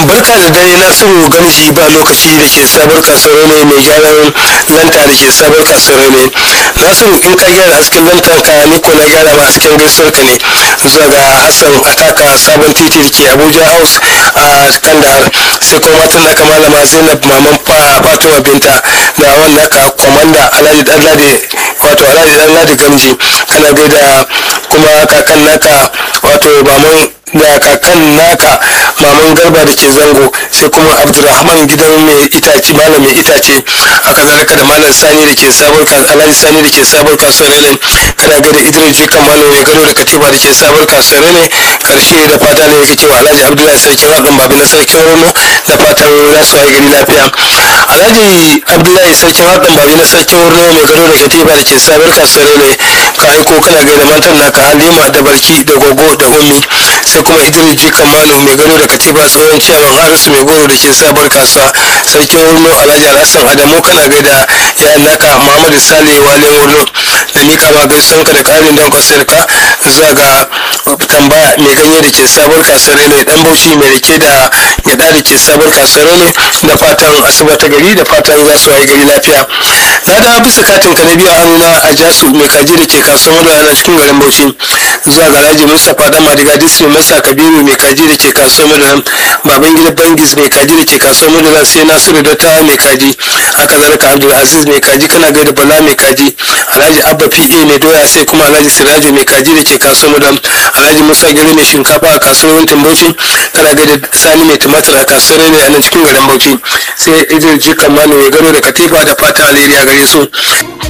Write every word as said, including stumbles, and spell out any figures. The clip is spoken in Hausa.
barka da dare Nasiru Gamji ba lokaci da ke sabar kasuwar ne mai gyaran lanta da ke sabar kasuwar ne. Nasiru in ka gyara hasken lantar ka ni ko na gyara ma hasken gaisuwar ka ne zuwa ga Hassan Ataka sabon titi da ke Abuja House a Kandahar, sai kuma matan naka malama Zainab maman Fatima Binta da wannan ka komanda Alhaji Danladi wato Alhaji Danladi Gamji, kana gaida kuma kakan naka wato maman da kakan naka maman Garba da ke Zango, sai kuma Abdulrahman gidan mai itace malam mai itace, haka zalika da malam Sani da ke sabar Alhaji Sani da ke sabar kasuwar ne, kana gaida Idris Jikan malam mai gado da katiba da ke sabar kasuwar ne. Karshe da fata ne yake cewa Alhaji Abdullahi sarkin haɗin babi na sarkin Rono da fatan za su yi gari lafiya. Alhaji Abdullahi sarkin haɗin babi na sarkin Rono mai gado da katiba da ke sabar kasuwar ne, ka aiko kana gaida matan naka Halima da Barki da Gogo da Ummi, sai kuma Idris Jikan malam mai gado da katiba tsohon ciyaman Harisu mai goro da ke sabar kasuwa sarkin Rono Alhaji Alhassan Adamu, kana gaida yayan naka Muhammadu Sale Wale Rono da mika ma gaisuwan ka da ƙarin don kwasar ka zuwa ga tambaya mai ganye da ke sabar kasuwar ne dan Bauchi mai rike da gyada da ke sabar kasuwar ne, da fatan asuba ta gari da fatan za su yi gari lafiya. Na da bisa katin ka na biyu a hannuna a Jasu mai kaji da ke kasuwar Madara cikin garin Bauchi zuwa ga Alhaji Mustapha dan Madiga Disney Masa Kabiru mai kaji da ke kasuwar Madara, baban gida Bangis mai kaji da ke kasuwar Madara, sai Nasiru Datta mai kaji, haka zalika Abdul Aziz mai kaji, kana gaida Bala mai kaji, Alhaji Abba P A mai doya, sai kuma Alhaji Sirajo mai kaji da ke kasuwar Madara, Alhaji Musa Gero mai shinkafa a kasuwar Bauchi, kana gaida Sani mai tumatir a kasuwar ne a nan cikin garin Bauchi, sai Idris Jikan Manu mai gado da katifa da fata alheri a gare su.